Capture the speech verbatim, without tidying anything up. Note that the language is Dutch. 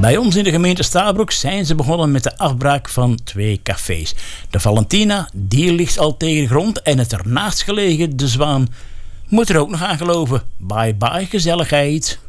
Bij ons in de gemeente Stabroek zijn ze begonnen met de afbraak van twee cafés. De Valentina, die ligt al tegen de grond en het ernaast gelegen De Zwaan moet er ook nog aan geloven. Bye bye gezelligheid.